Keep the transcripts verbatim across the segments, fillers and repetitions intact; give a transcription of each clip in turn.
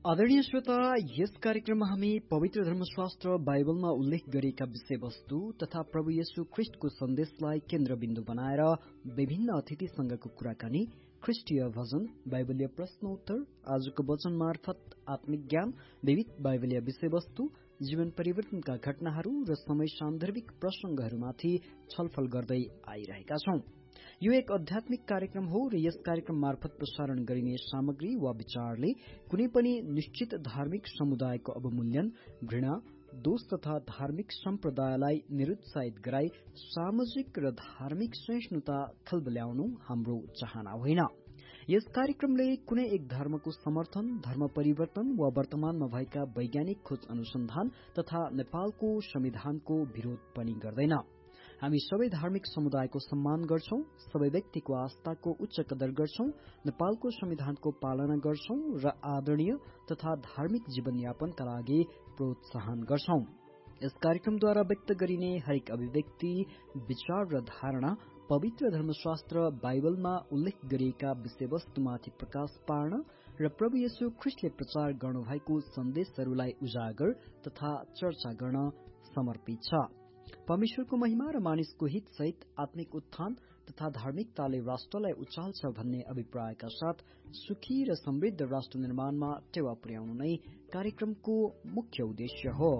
आदरणीय श्रोता, यस कार्यक्रममा हामी पवित्र धर्मशास्त्र बाइबलमा उल्लेख गरिएका विषयवस्तु तथा प्रभु येशू ख्रिस्टको सन्देशलाई केन्द्रबिन्दु बनाएर विभिन्न अतिथिसँगको कुराकानी, ख्रिस्टीय भजन, बाइबलीय प्रश्नोत्तर, आजको वचन मार्फत आत्मिक ज्ञान, विविध बाइबलीय विषयवस्तु, जीवन परिवर्तनका घटनाहरू र समय सान्दर्भिक प्रसंगहरूमाथि छलफल गर्दै आइरहेका छौं। यो एक आध्यात्मिक कार्यक्रम हो र यस कार्यक्रम मार्फत प्रसारण गरिने सामग्री वा विचारले कुनै पनि निश्चित धार्मिक समुदायको अवमूल्यन, घृणा, दोष तथा धार्मिक सम्प्रदायलाई निरुत्साहित गराई सामाजिक र धार्मिक सहिष्णुता खलबल्याउनु हाम्रो चाहना होइन। यस कार्यक्रमले कुनै एक धर्मको समर्थन, धर्म परिवर्तन वा वर्तमानमा भएका वैज्ञानिक खोज अनुसन्धान तथा नेपालको संविधानको विरोध पनि गर्दैन। हामी सबै धार्मिक समुदायको सम्मान गर्छौं, सबै व्यक्तिको आस्थाको उच्च कदर गर्छौं, नेपालको संविधानको पालना गर्छौं र आदरणीय तथा धार्मिक जीवनयापनका लागि प्रोत्साहन गर्छौं। यस कार्यक्रमद्वारा व्यक्त गरिने हरेक अभिव्यक्ति, विचार र धारणा पवित्र धर्मशास्त्र बाइबलमा उल्लेख गरिएका विषयवस्तुमाथि प्रकाश पार्न र प्रभु येशू ख्रिस्टले प्रचार गर्नुभएको सन्देशहरूलाई उजागर तथा चर्चा गर्न समर्पित छ। परमेश्वरको महिमा र मानिसको हित सहित आत्मिक उत्थान तथा धार्मिकताले राष्ट्रलाई उचाल्छ भन्ने अभिप्रायका साथ सुखी र समृद्ध राष्ट्र निर्माणमा टेवा पुर्याउनु नै कार्यक्रमको मुख्य उद्देश्य हो।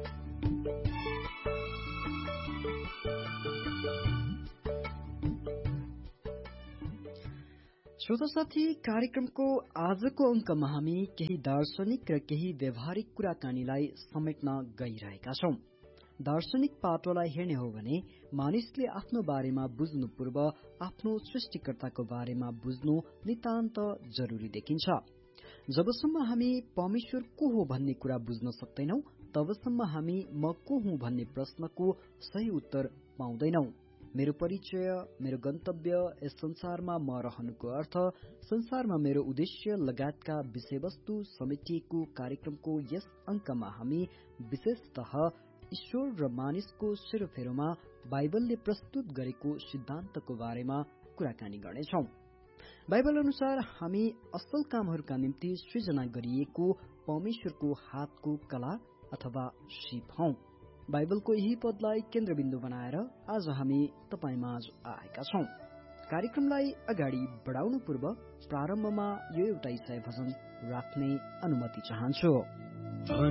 श्रोता साथी, कार्यक्रमको आजको अंकमा हामी केही दार्शनिक र केही व्यावहारिक कुराकानीलाई समेट्न गइरहेका छौं। दार्शनिक पाटोलाई हेर्ने हो भने मानिसले आफ्नो बारेमा बुझ्नु पूर्व आफ्नो सृष्टिकर्ताको बारेमा बुझ्नु नितान्त जरुरी देखिन्छ। जबसम्म हामी परमेश्वर को हो भन्ने कुरा बुझ्न सक्दैनौ, तबसम्म हामी म को हुँ भन्ने प्रश्नको सही उत्तर पाउँदैनौ। मेरो परिचय, मेरो गन्तव्य, यस संसारमा म रहनुको अर्थ, संसारमा मेरो उद्देश्य लगायतका विषयवस्तु समेटिएको कार्यक्रमको यस अंकमा हामी विशेषतः ईश्वर र मानिसको सेरोफेरोमा बाइबलले प्रस्तुत गरेको सिद्धान्तको बारेमा कुराकानी गर्नेछौं। बाइबल अनुसार हामी असल कामहरूका निम्ति सृजना गरिएको परमेश्वरको हातको कला अथवा सिप हौं। बाइबलको यही पदलाई केन्द्रबिन्दु बनाएर आज हामी तपाईमाझ आएका छौं। कार्यक्रमलाई अगाडि बढाउनु पूर्व प्रारम्भमा यो एउटा ईसाई भजन राख्ने अनुमति चाहन्छु।